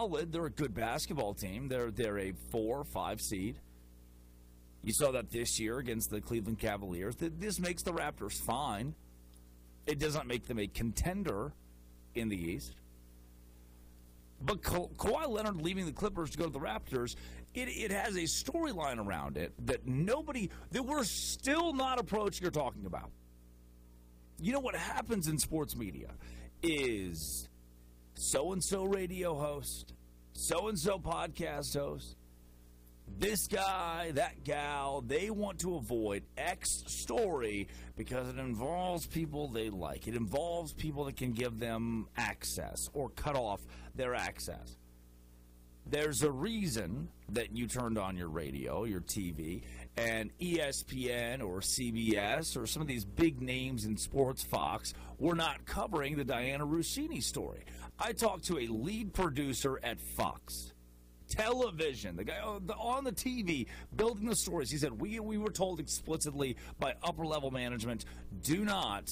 solid. They're a good basketball team. They're a 4 or 5 seed. You saw that this year against the Cleveland Cavaliers. This makes the Raptors fine. It doesn't make them a contender in the East. But Kawhi Leonard leaving the Clippers to go to the Raptors, it has a storyline around it that we're still not approaching or talking about. You know what happens in sports media is so-and-so radio host, so-and-so podcast host, this guy, that gal, they want to avoid X story because it involves people they like. It involves people that can give them access or cut off their access. There's a reason that you turned on your radio, your TV, and ESPN or CBS or some of these big names in sports, Fox, were not covering the Diana Russini story. I talked to a lead producer at Fox Television, the guy on the TV building the stories. He said, we were told explicitly by upper-level management, do not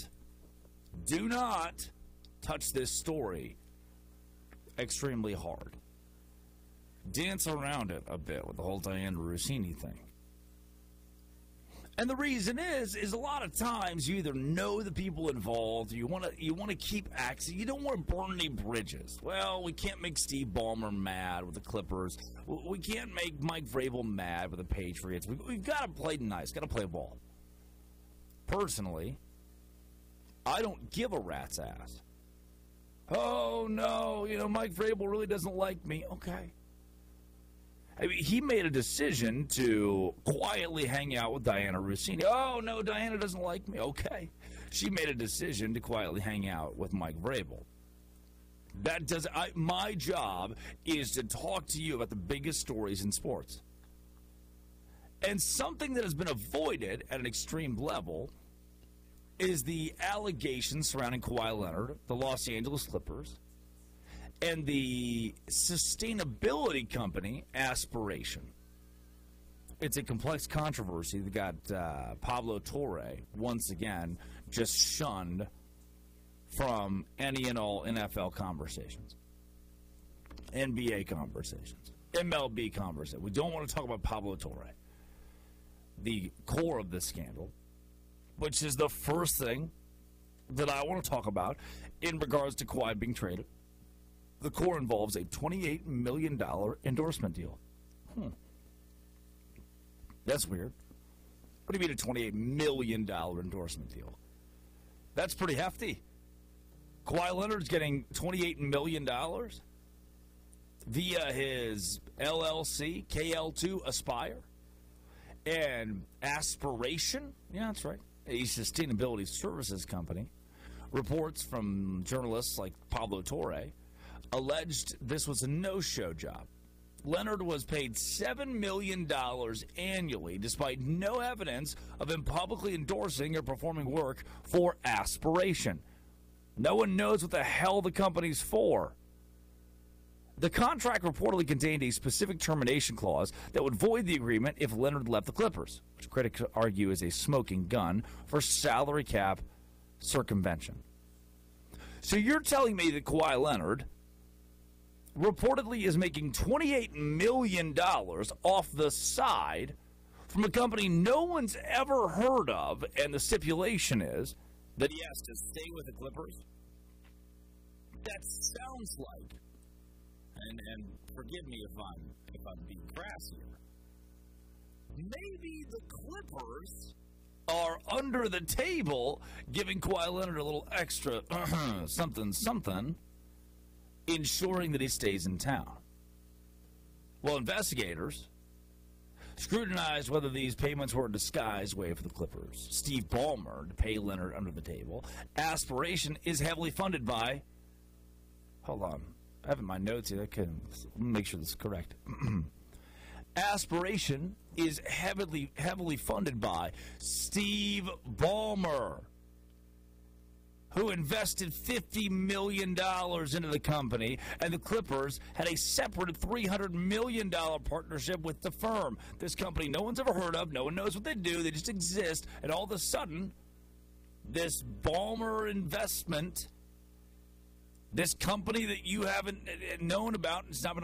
touch this story extremely hard. Dance around it a bit with the whole Diana Russini thing. And the reason is a lot of times you either know the people involved, you want to keep access. You don't want to burn any bridges. Well, we can't make Steve Ballmer mad with the Clippers. We can't make Mike Vrabel mad with the Patriots. We've got to play nice, got to play ball. Personally, I don't give a rat's ass. Oh, no, Mike Vrabel really doesn't like me. Okay. I mean, he made a decision to quietly hang out with Diana Russini. Oh, no, Diana doesn't like me. Okay. She made a decision to quietly hang out with Mike Vrabel. My job is to talk to you about the biggest stories in sports. And something that has been avoided at an extreme level is the allegations surrounding Kawhi Leonard, the Los Angeles Clippers, and the sustainability company Aspiration. It's a complex controversy that got Pablo Torre, once again, just shunned from any and all NFL conversations, NBA conversations, MLB conversations. We don't want to talk about Pablo Torre, the core of this scandal, which is the first thing that I want to talk about in regards to Kawhi being traded. The core involves a $28 million endorsement deal. That's weird. What do you mean a $28 million endorsement deal? That's pretty hefty. Kawhi Leonard's getting $28 million via his LLC, KL2 Aspire, and Aspiration. Yeah, that's right. A sustainability services company. Reports from journalists like Pablo Torre alleged this was a no-show job. Leonard was paid $7 million annually, despite no evidence of him publicly endorsing or performing work for Aspiration. No one knows what the hell the company's for. The contract reportedly contained a specific termination clause that would void the agreement if Leonard left the Clippers, which critics argue is a smoking gun for salary cap circumvention. So you're telling me that Kawhi Leonard reportedly is making $28 million off the side from a company no one's ever heard of, and the stipulation is that he has to stay with the Clippers? That sounds like, and forgive me if I'm being crass here, maybe the Clippers are under the table giving Kawhi Leonard a little extra something, ensuring that he stays in town. Well, investigators scrutinized whether these payments were a disguised way for the Clippers, Steve Ballmer, to pay Leonard under the table. Aspiration is heavily funded by, hold on, I have in my notes here, let me make sure this is correct. Aspiration is heavily funded by Steve Ballmer, who invested $50 million into the company, and the Clippers had a separate $300 million partnership with the firm. This company no one's ever heard of, no one knows what they do, they just exist, and all of a sudden, this Ballmer investment, this company that you haven't known about, it's not been